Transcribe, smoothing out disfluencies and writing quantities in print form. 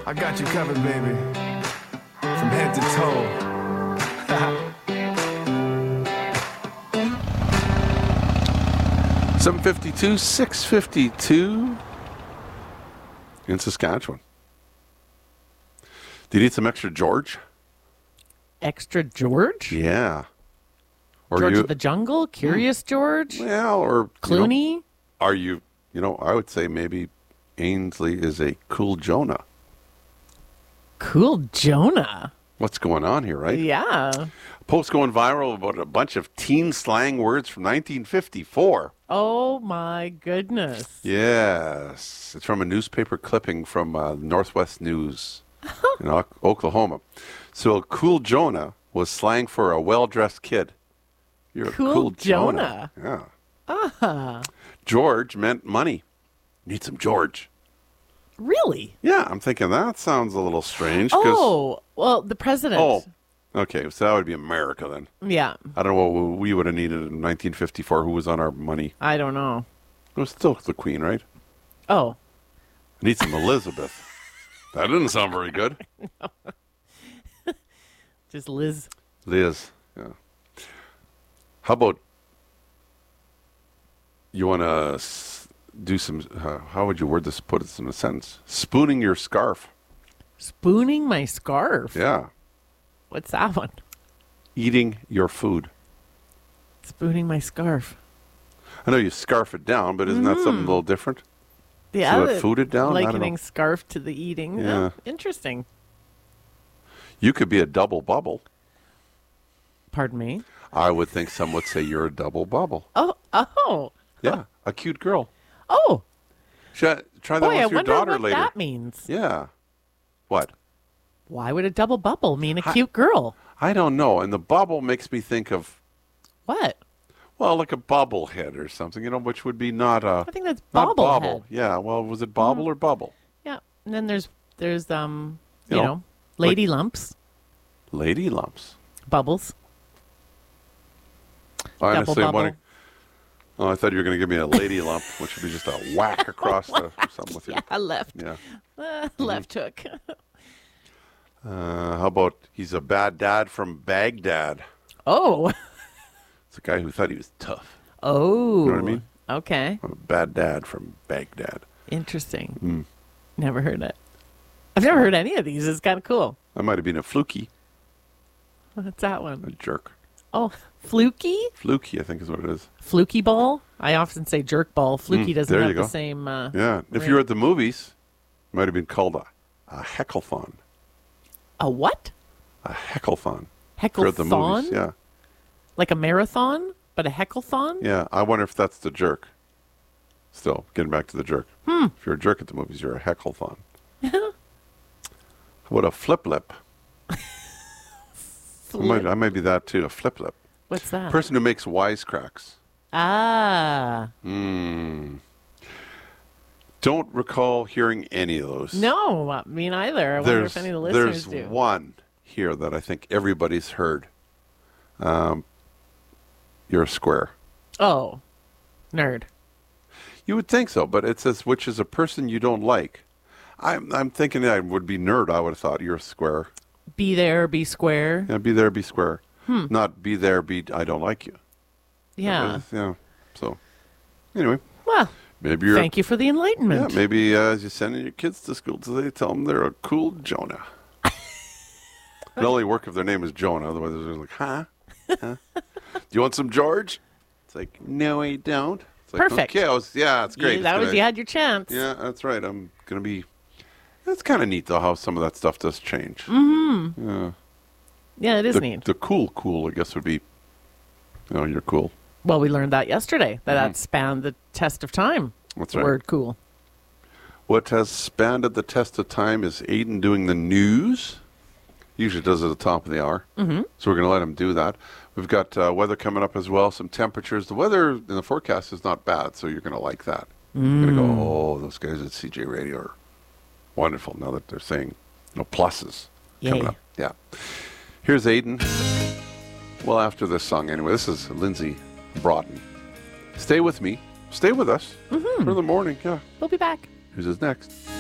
I got you covered, baby. From head to toe. 7:52, 6:52 in Saskatchewan. Do you need some extra George? Extra George? Yeah. Or George of the Jungle? Curious George? Well, or Clooney? Are you, I would say maybe Ainsley is a cool Jonah. Cool Jonah? What's going on here, right? Yeah. Post going viral about a bunch of teen slang words from 1954. Oh, my goodness. Yes. It's from a newspaper clipping from Northwest News in Oklahoma. So, cool Jonah was slang for a well-dressed kid. You're Cool a cool Jonah. Yeah. Ah. George meant money. Need some George. Really? Yeah, I'm thinking that sounds a little strange. Oh, well, the president. Oh, okay. So that would be America then. Yeah. I don't know what we would have needed in 1954. Who was on our money? I don't know. It was still the Queen, right? Oh. Need some Elizabeth. That didn't sound very good. Just Liz. Liz, yeah. How about you want to do some, how would you word this, put it in a sentence? Spooning your scarf. Spooning my scarf? Yeah. What's that one? Eating your food. Spooning my scarf. I know you scarf it down, but isn't that something a little different? Yeah. So it food it down? I don't Likening know. scarf to the eating. Yeah. Oh, interesting. You could be a double bubble. Pardon me? I would think some would say you're a double bubble. Oh. Yeah, a cute girl. Oh. Try that Boy, with I your wonder daughter what later. that means. Yeah. What? Why would a double bubble mean a cute girl? I don't know. And the bubble makes me think of, What? well, like a bobblehead or something, which would be not a... I think that's not bobblehead. Yeah, well, was it bobble or bubble? Yeah. And then there's you know, know, lady lumps, Lady lumps. bubbles. Honestly, Double I'm wondering... Oh, I thought you were going to give me a lady lump, which would be just a whack across the something with you. Yeah, left. Yeah. Left hook. How about he's a bad dad from Baghdad? Oh. It's a guy who thought he was tough. Oh. You know what I mean? Okay. A bad dad from Baghdad. Interesting. Never heard it. I've never heard any of these. It's kind of cool. That might have been a fluky, What's that a one? jerk. Oh, fluky? Fluky, I think is what it is. Fluky ball? I often say jerk ball. Fluky doesn't there have you the go. same. Yeah. If you were at the movies, it might have been called a hecklethon. A what? A hecklethon. If you're at the Hecklethon? movies, yeah. Like a marathon, but a hecklethon? Yeah, I wonder if that's the jerk. Still, getting back to the jerk. If you're a jerk at the movies, you're a hecklethon. What a flip lip. I might be that too, a flip lip. What's that? Person who makes wisecracks. Ah. Don't recall hearing any of those. No, me neither. I wonder if any of the listeners There's do. one here that I think everybody's heard. You're a square. Oh, nerd. You would think so, but it says which is a person you don't like. I'm thinking that would be nerd. I would have thought you're a square. Be there, be square. Yeah, be there, be square. Not be there, be I don't like you. Yeah. Yeah. So, anyway, Well, maybe you're. thank you for the enlightenment. Yeah, maybe as you're sending your kids to school today, tell them they're a cool Jonah. It'll only work if their name is Jonah. Otherwise, they're like, huh? Do you want some George? It's like, no, I don't. It's like, Perfect. Okay, it's great. You had your chance. Yeah, that's right. I'm going to be... That's kind of neat, though, how some of that stuff does change. Yeah, it is neat. The cool, I guess, would be, you're cool. Well, we learned that yesterday, that spanned the test of time. That's the right. word cool. What has spanned the test of time is Aiden doing the news. Usually does it at the top of the hour. Mm-hmm. So we're going to let him do that. We've got weather coming up as well, some temperatures. The weather in the forecast is not bad, so you're going to like that. You're going to go, oh, those guys at CJ Radio are wonderful now that they're saying pluses coming Yay. up. Yeah. Here's Aiden. Well, after this song, anyway, this is Lindsay Broughton. Stay with me. Stay with us for the morning. Yeah. We'll be back. Here's his next.